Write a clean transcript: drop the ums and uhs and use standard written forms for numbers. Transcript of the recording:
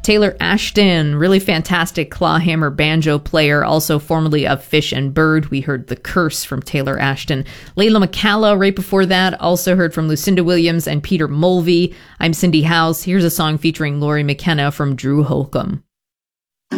Taylor Ashton, really fantastic clawhammer banjo player, also formerly of Fish and Bird. We heard The Curse from Taylor Ashton. Layla McCalla, right before that, also heard from Lucinda Williams and Peter Mulvey. I'm Cindy House. Here's a song featuring Laurie McKenna from Drew Holcomb.